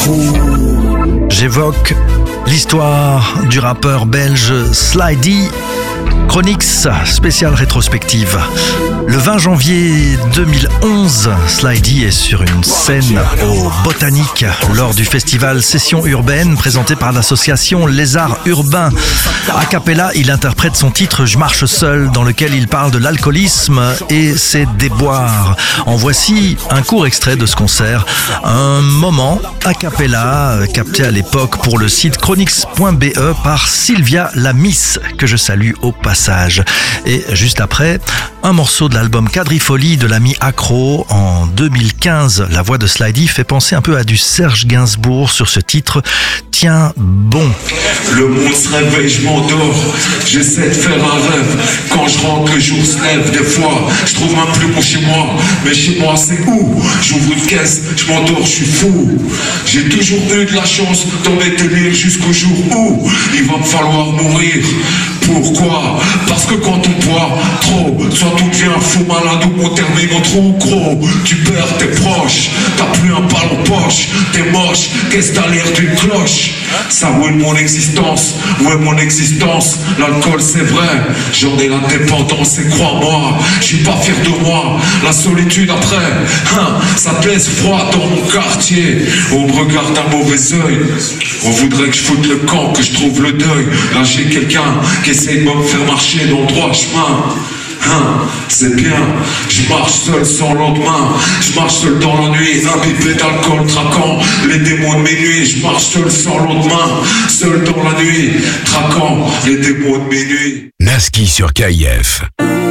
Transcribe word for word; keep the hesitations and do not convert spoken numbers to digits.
accro. J'évoque l'histoire du rappeur belge Sly D. Chronix, spéciale rétrospective. Le vingt janvier deux mille onze, Sly D est sur une scène au Botanique lors du festival Session Urbaine présenté par l'association Lézard Urbain. A cappella, il interprète son titre « Je marche seul » dans lequel il parle de l'alcoolisme et ses déboires. En voici un court extrait de ce concert, un moment a cappella capté à l'époque pour le site chronix point b e par Sylvia la Miss, que je salue au passage. Et juste après, un morceau de l'album Quadrifolie de l'ami Accro en deux mille quinze. La voix de Sly D fait penser un peu à du Serge Gainsbourg sur ce titre « Tiens bon ». Le monde se réveille, je m'endors. J'essaie de faire un rêve. Quand je rentre, le jour se lève. Des fois, je trouve même plus mon chez moi. Mais chez moi, c'est où? J'ouvre une caisse, je m'endors, je suis fou. J'ai toujours eu de la chance d'en tenir jusqu'au jour où il va me falloir mourir. Pourquoi? Parce que quand on boit trop, soit tu deviens fou malade ou on termine en trop gros. Tu perds tes proches, t'as plus un bal en poche. T'es moche, qu'est-ce que t'as l'air d'une cloche? Ça où est mon existence? Où est mon existence? L'alcool c'est vrai, j'en ai la dépendance et crois-moi, je suis pas fier de moi. La solitude après, hein, ça te laisse froid dans mon quartier. On me regarde d'un mauvais œil. On voudrait que je foute le camp, que je trouve le deuil. Là j'ai quelqu'un qui essaye de me faire marcher dans le droit chemin. Hein, c'est bien, je marche seul sans lendemain. Je marche seul dans la nuit, imbibé d'alcool traquant les démons de mes nuits. Je marche seul sans lendemain, seul dans la nuit, traquant les démons de mes nuits. Naski sur K I F.